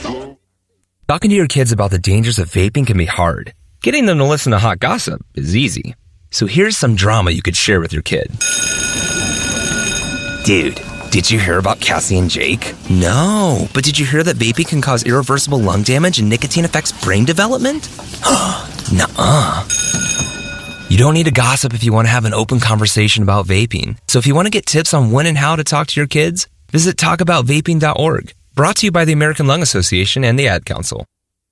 Talking to your kids about the dangers of vaping can be hard. Getting them to listen to hot gossip is easy. So here's some drama you could share with your kid. Dude, did you hear about Cassie and Jake? No, but did you hear that vaping can cause irreversible lung damage and nicotine affects brain development? Nuh-uh. You don't need to gossip if you want to have an open conversation about vaping. So if you want to get tips on when and how to talk to your kids, visit talkaboutvaping.org. Brought to you by the American Lung Association and the Ad Council.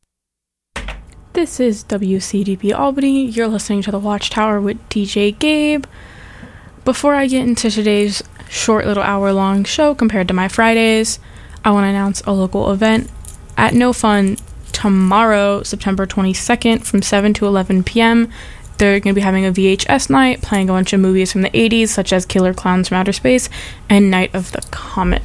This is WCDB Albany. You're listening to The Watchtower with DJ Gabe. Before I get into today's short little hour-long show compared to my Fridays, I want to announce a local event at No Fun tomorrow, September 22nd from 7 to 11 p.m. They're going to be having a VHS night, playing a bunch of movies from the 80s, such as Killer Clowns from Outer Space and Night of the Comet.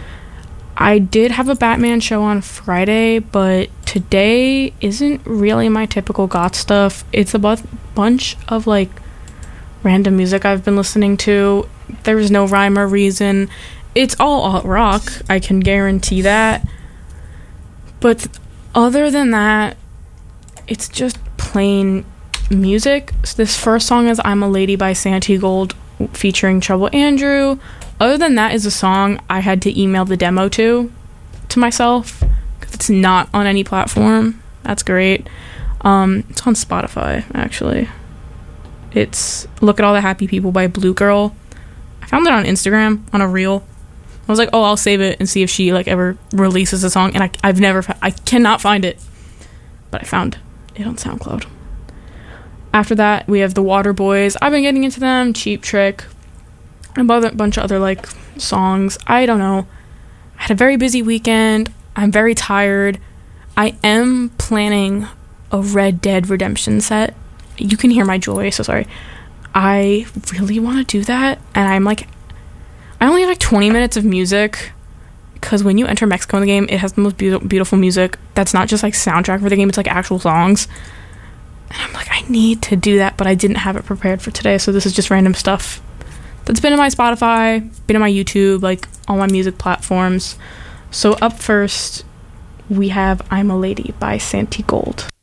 I did have a Batman show on Friday, but today isn't really my typical goth stuff. It's a bunch of, like, random music I've been listening to. There's no rhyme or reason. It's all alt rock, I can guarantee that. But other than that, it's just plain music. So this first song is I'm a Lady by Santi Gold featuring Trouble Andrew. Other than that is a song I had to email the demo to myself because it's not on any platform. That's great. It's on Spotify, actually. It's Look at All the Happy People by Blue Girl. I found it on Instagram on a reel. I was like, oh, I'll save it and see if she like ever releases a song, and I cannot find it, but I found it on SoundCloud. After that, we have the Waterboys. I've been getting into them. Cheap Trick. A bunch of other, like, songs. I don't know. I had a very busy weekend. I'm very tired. I am planning a Red Dead Redemption set. You can hear my joy, so sorry. I really want to do that, and I'm, like, I only have, like, 20 minutes of music, because when you enter Mexico in the game, it has the most beautiful music. That's not just, like, soundtrack for the game. It's, like, actual songs. And I'm like, I need to do that, but I didn't have it prepared for today, so this is just random stuff that's been in my Spotify, been in my YouTube, like, all my music platforms. So up first, we have I'm a Lady by Santi Gold.